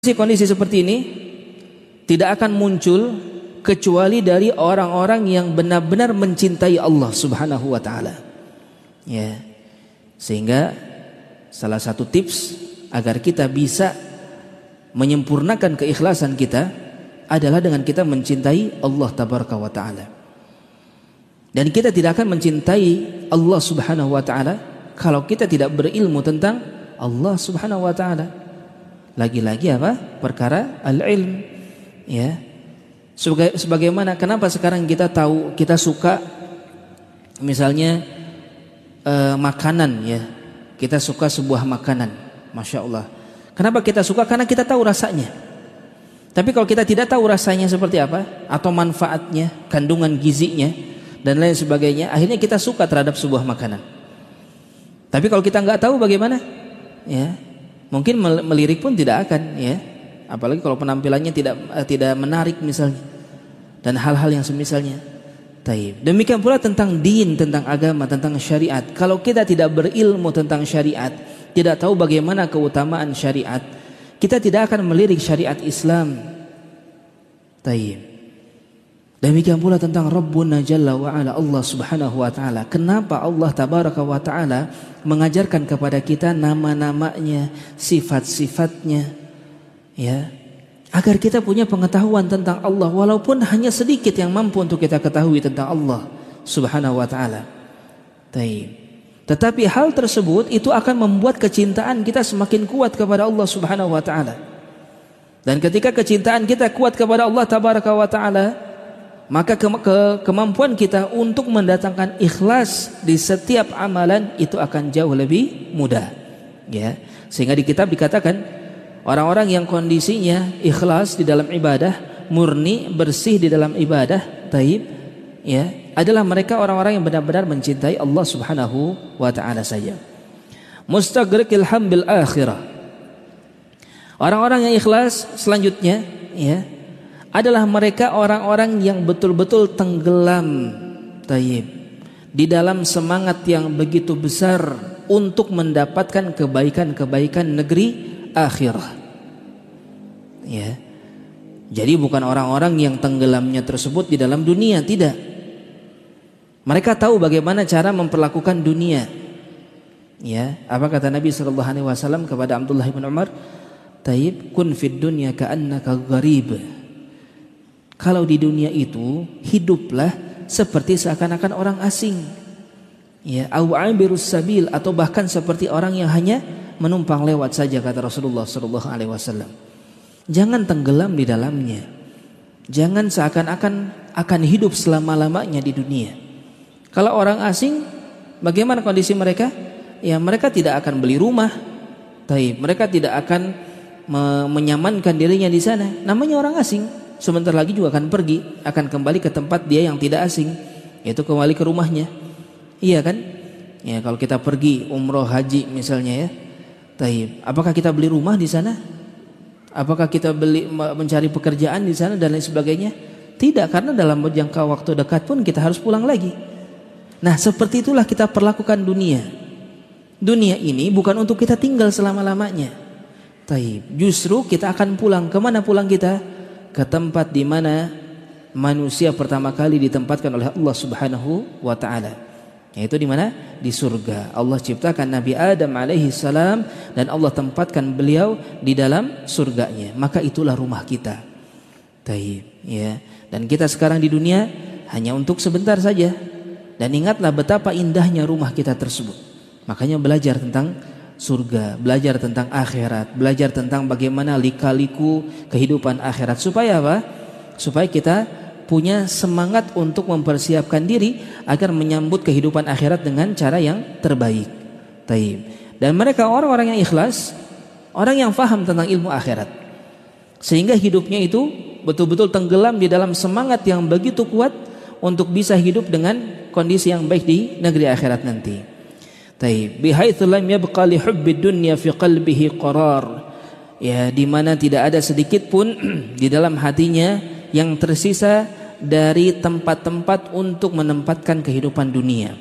Kondisi seperti ini tidak akan muncul kecuali dari orang-orang yang benar-benar mencintai Allah Subhanahu wa taala. Ya. Sehingga salah satu tips agar kita bisa menyempurnakan keikhlasan kita adalah dengan kita mencintai Allah Tabaraka wa taala. Dan kita tidak akan mencintai Allah Subhanahu wa taala kalau kita tidak berilmu tentang Allah Subhanahu wa taala. Lagi-lagi apa? Perkara al-ilm. Ya. Sebagaimana kenapa sekarang kita tahu, kita suka misalnya makanan, ya. Kita suka sebuah makanan, Masya Allah. Kenapa kita suka? Karena kita tahu rasanya. Tapi kalau kita tidak tahu rasanya seperti apa, atau manfaatnya, kandungan gizinya dan lain sebagainya, akhirnya kita suka terhadap sebuah makanan. Tapi kalau kita nggak tahu bagaimana, ya, mungkin melirik pun tidak akan, ya. Apalagi kalau penampilannya tidak menarik misalnya, dan hal-hal yang semisalnya. Taib. Demikian pula tentang din, tentang agama, tentang syariat. Kalau kita tidak berilmu tentang syariat, tidak tahu bagaimana keutamaan syariat, kita tidak akan melirik syariat Islam. Taib. Demikian pula tentang Rabbuna Jalla wa Ala, Allah Subhanahu wa taala. Kenapa Allah Tabaraka wa taala mengajarkan kepada kita nama-namanya, sifat-sifatnya, ya, agar kita punya pengetahuan tentang Allah, walaupun hanya sedikit yang mampu untuk kita ketahui tentang Allah Subhanahu wa taala. Tetapi hal tersebut itu akan membuat kecintaan kita semakin kuat kepada Allah Subhanahu wa taala. Dan ketika kecintaan kita kuat kepada Allah Tabaraka wa taala, maka kemampuan kita untuk mendatangkan ikhlas di setiap amalan itu akan jauh lebih mudah, ya. Sehingga di kitab dikatakan orang-orang yang kondisinya ikhlas di dalam ibadah, murni, bersih di dalam ibadah, taib, ya, adalah mereka orang-orang yang benar-benar mencintai Allah Subhanahu wa taala saja. Mustaghriqil hambil akhirah. Orang-orang yang ikhlas selanjutnya, ya, adalah mereka orang-orang yang betul-betul tenggelam, taib, di dalam semangat yang begitu besar untuk mendapatkan kebaikan-kebaikan negeri akhirah. Ya. Jadi bukan orang-orang yang tenggelamnya tersebut di dalam dunia, tidak. Mereka tahu bagaimana cara memperlakukan dunia. Ya, apa kata Nabi sallallahu alaihi wasallam kepada Abdullah bin Umar? Taib, kun fid dunya ka'annaka gharib. Kalau di dunia itu hiduplah seperti seakan-akan orang asing. Ya, au abirus sabil, atau bahkan seperti orang yang hanya menumpang lewat saja, kata Rasulullah sallallahu alaihi wasallam. Jangan tenggelam di dalamnya. Jangan seakan-akan akan hidup selama-lamanya di dunia. Kalau orang asing, bagaimana kondisi mereka? Ya, mereka tidak akan beli rumah. Taib, mereka tidak akan menyamankan dirinya di sana. Namanya orang asing. Sebentar lagi juga akan pergi, akan kembali ke tempat dia yang tidak asing, yaitu kembali ke rumahnya. Iya kan? Ya, kalau kita pergi umroh haji misalnya, ya. Taib. Apakah kita beli rumah di sana? Apakah kita mencari pekerjaan di sana dan lain sebagainya? Tidak, karena dalam jangka waktu dekat pun kita harus pulang lagi. Nah, seperti itulah kita perlakukan dunia. Dunia ini bukan untuk kita tinggal selama-lamanya. Taib. Justru kita akan pulang. Kemana pulang kita? Ke tempat di mana manusia pertama kali ditempatkan oleh Allah Subhanahu wa taala. Yaitu di mana? Di surga. Allah ciptakan Nabi Adam alaihi salam dan Allah tempatkan beliau di dalam surganya. Maka itulah rumah kita. Taib, ya. Dan kita sekarang di dunia hanya untuk sebentar saja. Dan ingatlah betapa indahnya rumah kita tersebut. Makanya belajar tentang surga, belajar tentang akhirat, belajar tentang bagaimana lika-liku kehidupan akhirat. Supaya apa? Supaya kita punya semangat untuk mempersiapkan diri agar menyambut kehidupan akhirat dengan cara yang terbaik. Taib. Dan mereka orang-orang yang ikhlas, orang yang faham tentang ilmu akhirat, sehingga hidupnya itu betul-betul tenggelam di dalam semangat yang begitu kuat untuk bisa hidup dengan kondisi yang baik di negeri akhirat nanti. Taib, bihaitsu lam yabqa li hubbid dunya fi qalbihi qarar. Ya, di mana tidak ada sedikit pun di dalam hatinya yang tersisa dari tempat-tempat untuk menempatkan kehidupan dunia.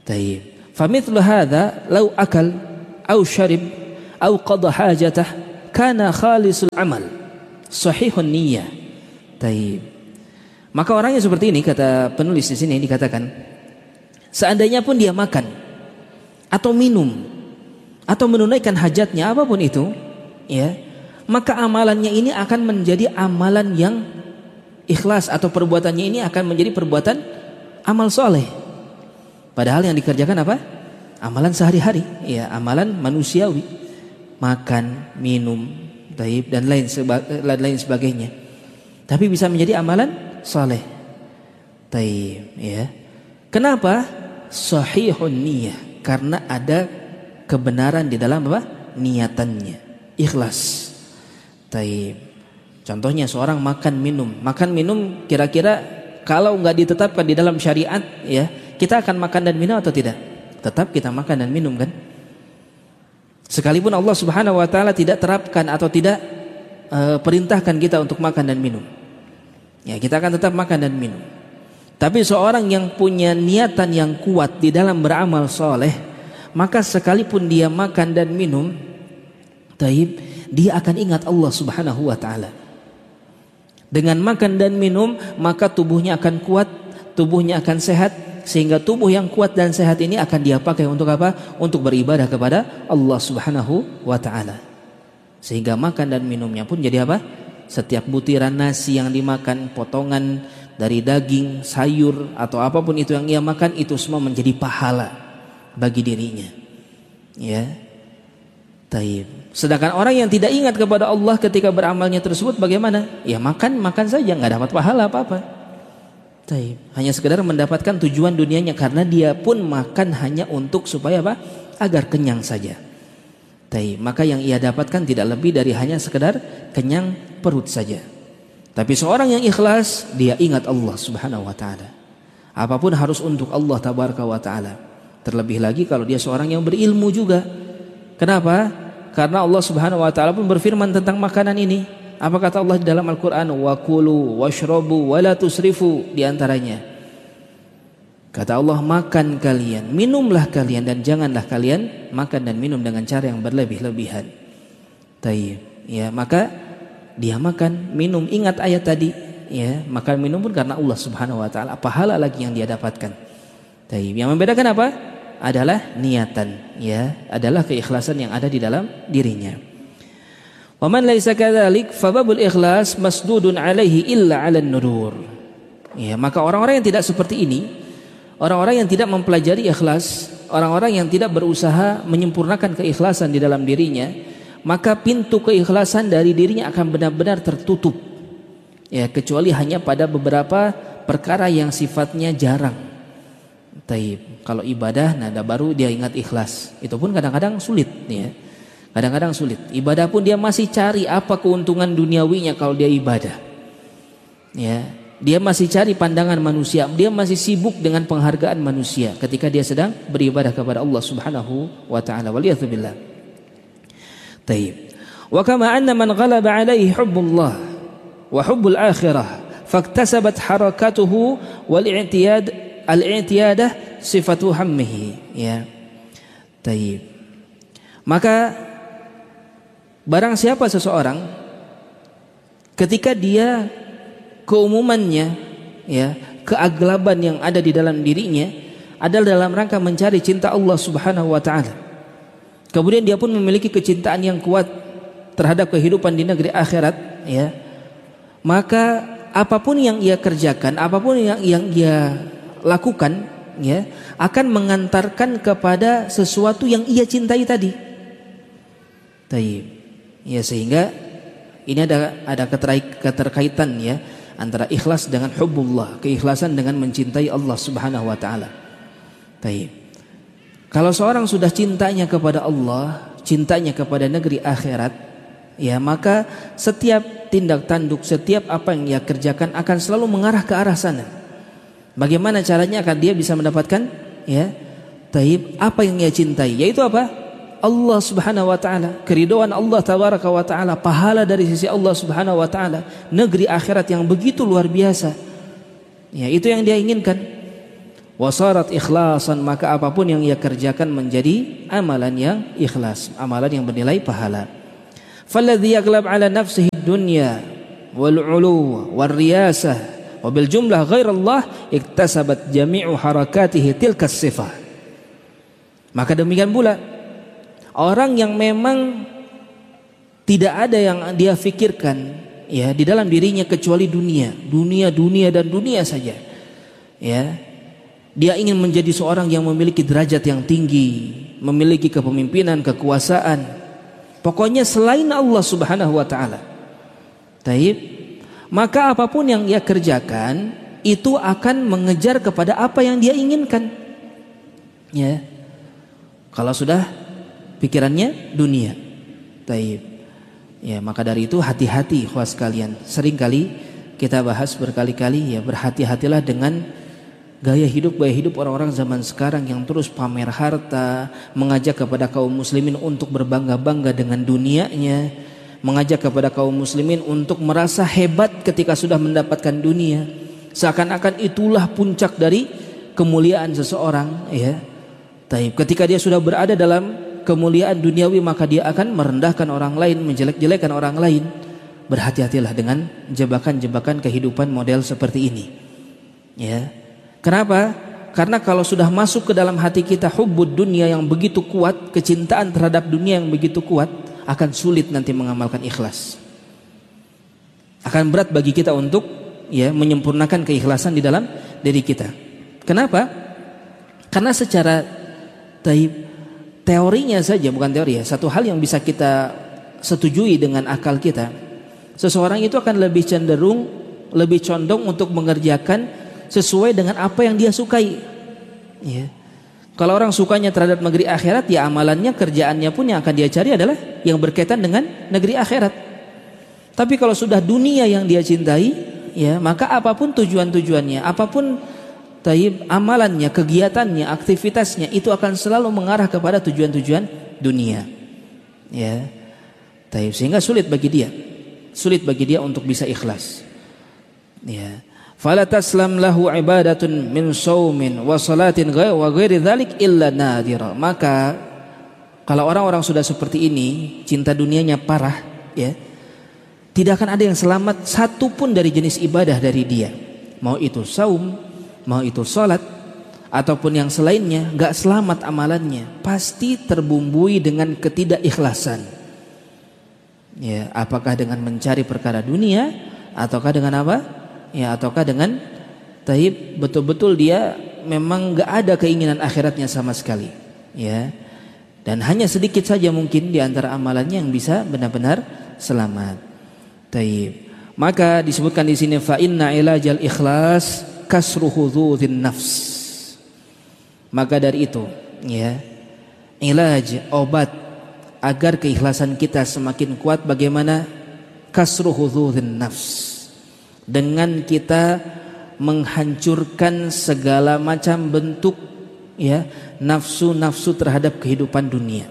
Taib. Famithlu hadza law akal aw syarib aw qada hajatah kana khalisul amal sahihun niyyah. Taib. Maka orangnya seperti ini, kata penulis di sini dikatakan, seandainya pun dia makan atau minum atau menunaikan hajatnya apapun itu, ya, maka amalannya ini akan menjadi amalan yang ikhlas, atau perbuatannya ini akan menjadi perbuatan amal soleh. Padahal yang dikerjakan apa? Amalan sehari-hari, ya, amalan manusiawi, makan, minum, taib, dan lain sebagainya. Tapi bisa menjadi amalan saleh. Taib, ya. Kenapa? Sahihun niyah, karena ada kebenaran di dalam apa? Niatannya, ikhlas. Taib. Contohnya seorang makan minum kira-kira kalau nggak ditetapkan di dalam syariat, ya, kita akan makan dan minum atau tidak? Tetap kita makan dan minum, kan? Sekalipun Allah Subhanahu wa taala tidak terapkan atau tidak perintahkan kita untuk makan dan minum, ya, kita akan tetap makan dan minum. Tapi seorang yang punya niatan yang kuat di dalam beramal soleh, maka sekalipun dia makan dan minum, taib, dia akan ingat Allah Subhanahu wa taala. Dengan makan dan minum, maka tubuhnya akan kuat, tubuhnya akan sehat, sehingga tubuh yang kuat dan sehat ini akan dia pakai untuk apa? Untuk beribadah kepada Allah Subhanahu wa taala. Sehingga makan dan minumnya pun jadi apa? Setiap butiran nasi yang dimakan, potongan dari daging, sayur, atau apapun itu yang ia makan, itu semua menjadi pahala bagi dirinya, ya. Taib. Sedangkan orang yang tidak ingat kepada Allah ketika beramalnya tersebut bagaimana? Ya makan saja, nggak dapat pahala apa-apa. Taib. Hanya sekedar mendapatkan tujuan dunianya, karena dia pun makan hanya untuk supaya apa? Agar kenyang saja. Taib. Maka yang ia dapatkan tidak lebih dari hanya sekedar kenyang perut saja. Tapi seorang yang ikhlas, dia ingat Allah Subhanahu wa taala. Apapun harus untuk Allah Tabaraka wa taala. Terlebih lagi kalau dia seorang yang berilmu juga. Kenapa? Karena Allah Subhanahu wa taala pun berfirman tentang makanan ini. Apa kata Allah di dalam Al-Qur'an? Wa kulu washrabu wa la tusrifu, di antaranya. Kata Allah, makan kalian, minumlah kalian, dan janganlah kalian makan dan minum dengan cara yang berlebih-lebihan. Taib. Ya, maka dia makan, minum, ingat ayat tadi, ya, makan minum pun karena Allah Subhanahu wa taala, pahala lagi yang dia dapatkan. Taib. Yang membedakan apa? Adalah niatan, ya, adalah keikhlasan yang ada di dalam dirinya. Wa man laisa kadzalik fa babul ikhlas masdudun alaihi illa 'alan nudur. Ya, maka orang-orang yang tidak seperti ini, orang-orang yang tidak mempelajari ikhlas, orang-orang yang tidak berusaha menyempurnakan keikhlasan di dalam dirinya, maka pintu keikhlasan dari dirinya akan benar-benar tertutup, ya, kecuali hanya pada beberapa perkara yang sifatnya jarang. Taib. Kalau ibadah, nah baru dia ingat ikhlas. Itu pun kadang-kadang sulit, ya. Kadang-kadang sulit. Ibadah pun dia masih cari apa keuntungan duniawinya kalau dia ibadah, ya. Dia masih cari pandangan manusia, dia masih sibuk dengan penghargaan manusia ketika dia sedang beribadah kepada Allah Subhanahu wa taala. Waliyadzubillah. Taib. Wa kama anna man ghalaba alaihi hubbullah wa hubbul akhirah faktasabat harakatuhu wal i'tiyad al-i'tiyadah sifatu hammihi, ya. Taib. Maka barang siapa seseorang ketika dia keumumannya, ya, keaglaban yang ada di dalam dirinya adalah dalam rangka mencari cinta Allah Subhanahu wa taala. Kemudian dia pun memiliki kecintaan yang kuat terhadap kehidupan di negeri akhirat, ya. Maka apapun yang ia kerjakan, apapun yang ia lakukan, ya, akan mengantarkan kepada sesuatu yang ia cintai tadi. Taib. Ya, sehingga ini ada keterkaitan, ya, antara ikhlas dengan hubbullah, keikhlasan dengan mencintai Allah Subhanahu wa taala. Taib. Kalau seorang sudah cintanya kepada Allah, cintanya kepada negeri akhirat, ya, maka setiap tindak tanduk, setiap apa yang ia kerjakan akan selalu mengarah ke arah sana. Bagaimana caranya akan dia bisa mendapatkan, ya, taib, apa yang ia cintai, yaitu apa? Allah Subhanahu wa taala, keridhaan Allah Tabaraka wa taala, pahala dari sisi Allah Subhanahu wa taala, negeri akhirat yang begitu luar biasa. Ya, itu yang dia inginkan. Wasarat ikhlasan, maka apapun yang ia kerjakan menjadi amalan yang ikhlas, amalan yang bernilai pahala. falladhi yaglab ala nafsihi dunya wal 'ulu wal riyasah wa bil jumlah ghairallah iktasabat jami'u harakatihi tilkas sifah. Maka demikian pula orang yang memang tidak ada yang dia fikirkan ya di dalam dirinya kecuali dunia dan dunia saja. Ya. Dia ingin menjadi seorang yang memiliki derajat yang tinggi, memiliki kepemimpinan, kekuasaan. Pokoknya selain Allah Subhanahu wa taala. Taib. Maka apapun yang ia kerjakan itu akan mengejar kepada apa yang dia inginkan. Ya. Kalau sudah pikirannya dunia. Taib. Ya, maka dari itu hati-hati ikhwah sekalian. Seringkali kita bahas berkali-kali ya, berhati-hatilah dengan gaya hidup orang-orang zaman sekarang yang terus pamer harta, mengajak kepada kaum muslimin untuk berbangga-bangga dengan dunianya, mengajak kepada kaum muslimin untuk merasa hebat ketika sudah mendapatkan dunia, seakan-akan itulah puncak dari kemuliaan seseorang ya. Taib. Ketika dia sudah berada dalam kemuliaan duniawi, maka dia akan merendahkan orang lain, menjelek-jelekan orang lain. Berhati-hatilah dengan jebakan-jebakan kehidupan model seperti ini ya. Kenapa? Karena kalau sudah masuk ke dalam hati kita hubbud dunia yang begitu kuat, kecintaan terhadap dunia yang begitu kuat, akan sulit nanti mengamalkan ikhlas. Akan berat bagi kita untuk ya menyempurnakan keikhlasan di dalam diri kita. Kenapa? Karena secara teorinya saja, bukan teori ya, satu hal yang bisa kita setujui dengan akal kita, seseorang itu akan lebih condong untuk mengerjakan sesuai dengan apa yang dia sukai ya. Kalau orang sukanya terhadap negeri akhirat, ya amalannya, kerjaannya pun yang akan dia cari adalah yang berkaitan dengan negeri akhirat. Tapi kalau sudah dunia yang dia cintai ya, maka apapun tujuannya, apapun amalannya, kegiatannya, aktivitasnya, itu akan selalu mengarah kepada tujuan-tujuan dunia ya. Sehingga sulit bagi dia untuk bisa ikhlas ya. Fala taslam lahu ibadatun min saumin wa salatin wa ghairi dzalik illa nadira. Maka kalau orang-orang sudah seperti ini, cinta dunianya parah ya, tidak akan ada yang selamat satu pun dari jenis ibadah dari dia. Mau itu saum, mau itu salat ataupun yang selainnya, enggak selamat amalannya. Pasti terbumbui dengan ketidakikhlasan. Ya, apakah dengan mencari perkara dunia ataukah dengan apa? Ya, ataukah dengan betul-betul dia memang enggak ada keinginan akhiratnya sama sekali ya, dan hanya sedikit saja mungkin di antara amalannya yang bisa benar-benar selamat. Maka disebutkan di sini fa inna ilajal ikhlas kasru hududin nafs. Maka dari itu ya, ilaj, obat agar keikhlasan kita semakin kuat bagaimana? Kasru hududin nafs, dengan kita menghancurkan segala macam bentuk ya nafsu-nafsu terhadap kehidupan dunia.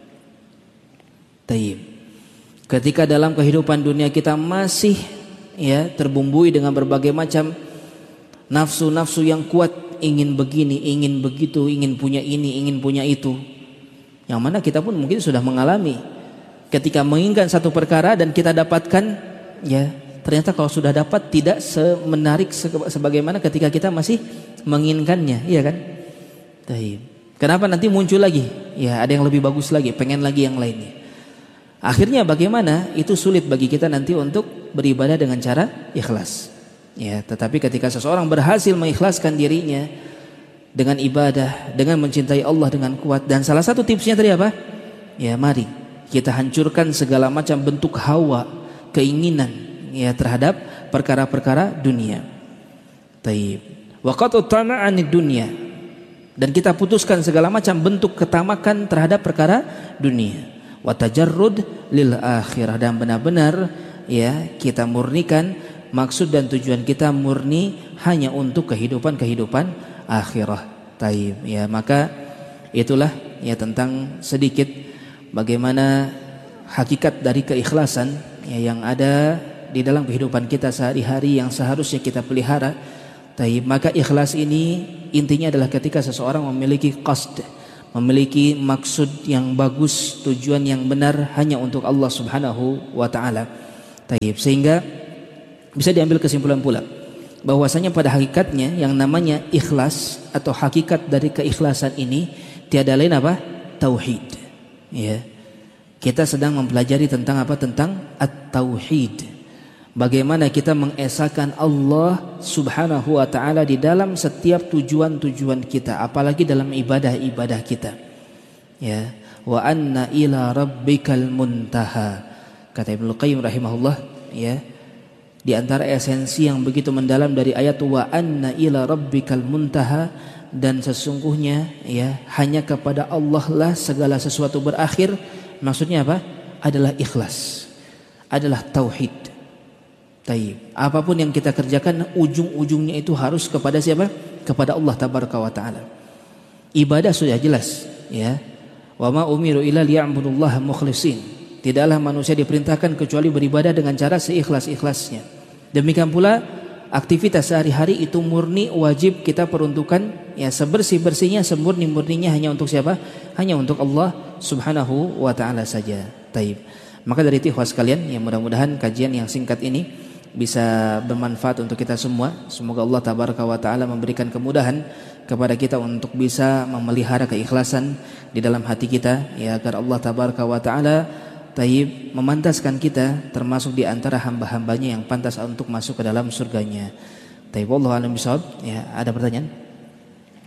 Ketika dalam kehidupan dunia kita masih ya terbumbui dengan berbagai macam nafsu-nafsu yang kuat, ingin begini, ingin begitu, ingin punya ini, ingin punya itu, yang mana kita pun mungkin sudah mengalami ketika menginginkan satu perkara dan kita dapatkan ya, ternyata kalau sudah dapat tidak semenarik sebagaimana ketika kita masih menginginkannya, iya kan? Kenapa nanti muncul lagi? Ya ada yang lebih bagus lagi, pengen lagi yang lainnya. Akhirnya bagaimana? Itu sulit bagi kita nanti untuk beribadah dengan cara ikhlas. Ya, tetapi ketika seseorang berhasil mengikhlaskan dirinya dengan ibadah, dengan mencintai Allah dengan kuat, dan salah satu tipsnya tadi apa? Ya mari kita hancurkan segala macam bentuk hawa, keinginan ya terhadap perkara-perkara dunia. Wa qat'u tama'anid dunya, dan kita putuskan segala macam bentuk ketamakan terhadap perkara dunia. Wa tajarrud lil akhirah, dan benar-benar ya kita murnikan maksud dan tujuan kita murni hanya untuk kehidupan akhirah. Ya, maka itulah ya tentang sedikit bagaimana hakikat dari keikhlasan ya, yang ada di dalam kehidupan kita sehari-hari yang seharusnya kita pelihara. Maka ikhlas ini intinya adalah ketika seseorang memiliki qasd, memiliki maksud yang bagus, tujuan yang benar hanya untuk Allah Subhanahu wa taala. Taib. Sehingga bisa diambil kesimpulan pula bahwasanya pada hakikatnya yang namanya ikhlas atau hakikat dari keikhlasan ini tiada lain apa? Tauhid. Ya. Kita sedang mempelajari tentang apa? Tentang at-tauhid. Bagaimana kita mengesahkan Allah Subhanahu wa taala di dalam setiap tujuan-tujuan kita, apalagi dalam ibadah-ibadah kita. Ya, wa anna ila rabbikal muntaha. Kata Ibnu Qayyim rahimahullah, ya. Di antara esensi yang begitu mendalam dari ayat wa anna ila rabbikal muntaha, dan sesungguhnya ya hanya kepada Allah lah segala sesuatu berakhir. Maksudnya apa? Adalah ikhlas, adalah tauhid. Taib. Apapun yang kita kerjakan ujung-ujungnya itu harus kepada siapa? Kepada Allah tabaraka wa taala. Ibadah sudah jelas, ya. Wa ma umiru illa liya'budullaha mukhlishin. Tidaklah manusia diperintahkan kecuali beribadah dengan cara seikhlas-ikhlasnya. Demikian pula aktivitas sehari-hari itu murni wajib kita peruntukan ya sebersih-bersihnya, semurni-murninya hanya untuk siapa? Hanya untuk Allah Subhanahu wa taala saja. Taib. Maka dari itu ikhwah sekalian, ya mudah-mudahan kajian yang singkat ini bisa bermanfaat untuk kita semua. Semoga Allah tabaraka wa taala memberikan kemudahan kepada kita untuk bisa memelihara keikhlasan di dalam hati kita, ya, agar Allah tabaraka wa taala taib memantaskan kita termasuk di antara hamba-hambanya yang pantas untuk masuk ke dalam surganya. Taib, wallahu a'lam bishawab. Ya, ada pertanyaan?